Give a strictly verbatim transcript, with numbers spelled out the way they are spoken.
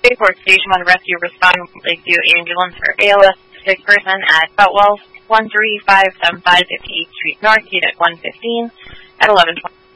Bayport Station one rescue respond Lakeview ambulance for A L S sick person at Boutwell, one three five seven five fifty-eighth Street North, unit one fifteen, at eleven twenty.